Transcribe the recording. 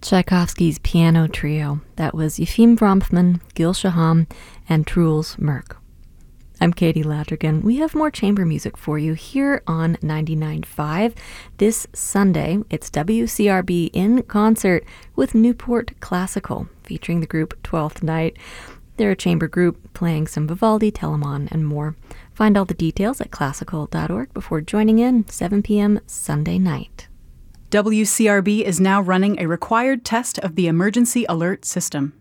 Tchaikovsky's Piano Trio. That was Yefim Bronfman, Gil Shaham, and Truls Merk. I'm Katie Ladrigan. We have more chamber music for you here on 99.5. This Sunday, it's WCRB in concert with Newport Classical, featuring the group 12th Night. They're a chamber group playing some Vivaldi, Telemann, and more. Find all the details at classical.org before joining in 7 p.m. Sunday night. WCRB is now running a required test of the emergency alert system.